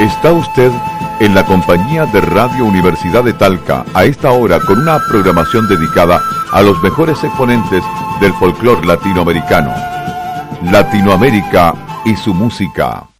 Está usted en la compañía de Radio Universidad de Talca, a esta hora con una programación dedicada a los mejores exponentes del folclore latinoamericano. Latinoamérica y su música.